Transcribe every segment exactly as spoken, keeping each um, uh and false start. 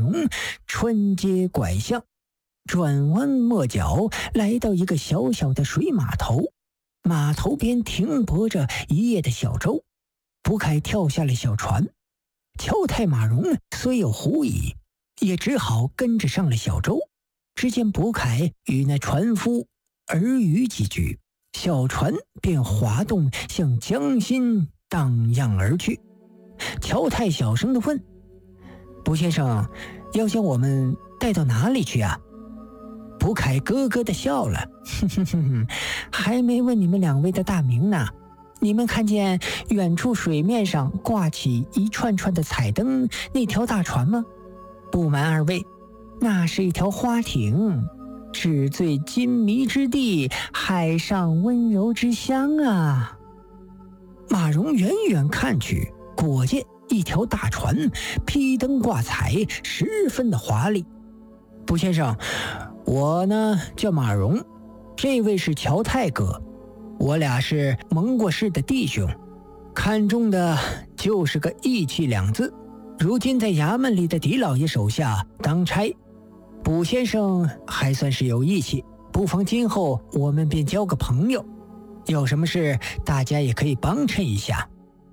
蓉穿街拐巷，转弯抹角，来到一个小小的水码头。码头边停泊着一叶的小舟，卜凯跳下了小船。乔太马蓉虽有狐疑，也只好跟着上了小舟。只见卜凯与那船夫耳语几句，小船便滑动向江心荡漾而去。乔太小声地问：卜先生，要将我们带到哪里去啊？卜凯咯咯地笑了，哼哼哼，还没问你们两位的大名呢。你们看见远处水面上挂起一串串的彩灯那条大船吗？不瞒二位，那是一条花艇，纸醉金迷之地，海上温柔之乡啊。马蓉远远看去，果见一条大船，披灯挂彩，十分的华丽。卜先生，我呢叫马蓉，这位是乔太哥，我俩是蒙过世的弟兄，看中的就是个义气两字。如今在衙门里的狄老爷手下当差，卜先生还算是有义气，不妨今后我们便交个朋友，有什么事大家也可以帮衬一下。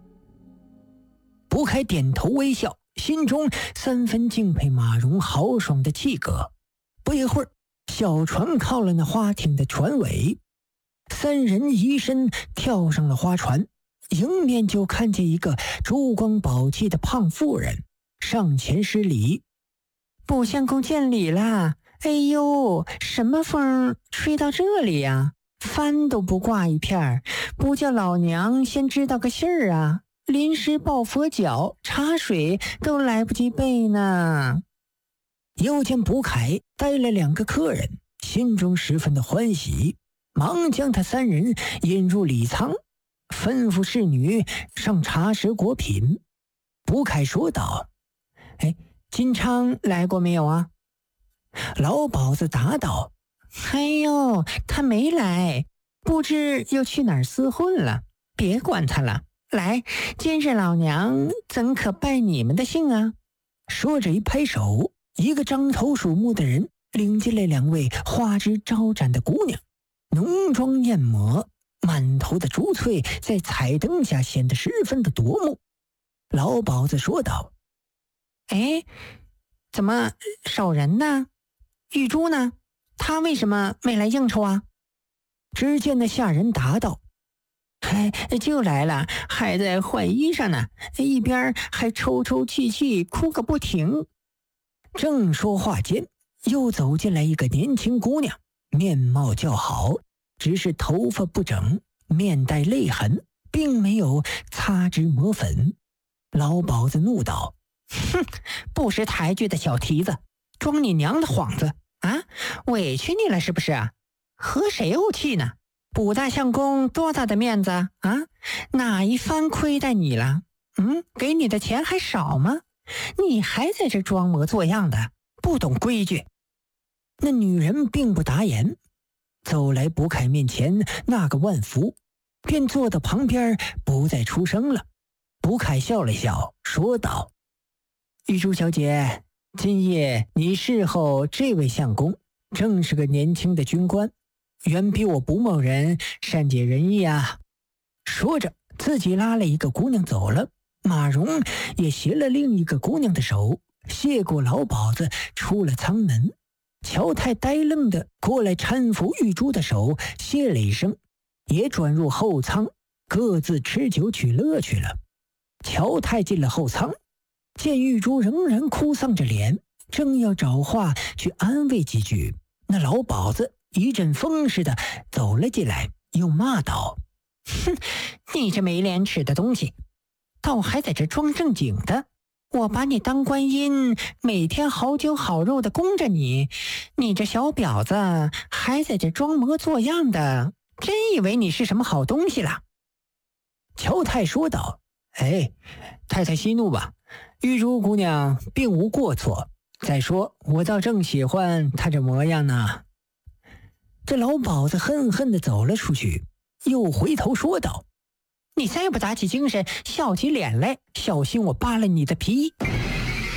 卜凯点头微笑，心中三分敬佩马蓉豪爽的气格。不一会儿，小船靠了那花艇的船尾，三人移身跳上了花船，迎面就看见一个珠光宝气的胖妇人上前施礼：卜相公见礼啦！哎呦，什么风吹到这里呀？帆都不挂一片，不叫老娘先知道个信儿啊！临时抱佛脚，茶水都来不及备呢。又见卜凯带了两个客人，心中十分的欢喜，忙将他三人引入礼舱，吩咐侍女上茶食果品。卜凯说道：哎，金昌来过没有啊？老鸨子答道：哎呦，他没来，不知又去哪儿厮混了，别管他了。来，今日老娘怎可拜你们的姓啊？说着一拍手，一个獐头鼠目的人领进来两位花枝招展的姑娘，浓妆艳抹，满头的珠翠在彩灯下显得十分的夺目。老鸨子说道：哎，怎么少人呢？玉珠呢？他为什么没来应酬啊？只见那下人答道：哎，就来了，还在换衣裳呢，一边还抽抽泣泣，哭个不停。正说话间，又走进来一个年轻姑娘，面貌较好，只是头发不整，面带泪痕，并没有擦脂抹粉。老鸨子怒道：哼，不识抬举的小蹄子，装你娘的幌子啊！委屈你了是不是啊？和谁怄气呢？卜大相公多大的面子啊？哪一番亏待你了？嗯，给你的钱还少吗？你还在这装模作样的，不懂规矩。那女人并不答言，走来卜凯面前那个万福，便坐到旁边不再出声了。卜凯笑了笑，说道：玉珠小姐，今夜你侍候这位相公，正是个年轻的军官，远比我卜某人善解人意啊。说着自己拉了一个姑娘走了，马蓉也携了另一个姑娘的手，谢过老鸨子，出了舱门。乔太呆愣的过来搀扶玉珠的手，谢了一声，也转入后舱，各自吃酒取乐去了。乔太进了后舱，见玉珠仍然哭丧着脸，正要找话去安慰几句，那老鸨子一阵风似的走了进来，又骂道：哼，你这没廉耻的东西，倒还在这装正经的，我把你当观音，每天好酒好肉的供着你，你这小婊子还在这装模作样的，真以为你是什么好东西了？乔太说道：哎，太太息怒吧，玉珠姑娘并无过错，再说我倒正喜欢她这模样呢。这老鸨子恨恨地走了出去，又回头说道：你再不打起精神，笑起脸来，小心我扒了你的皮。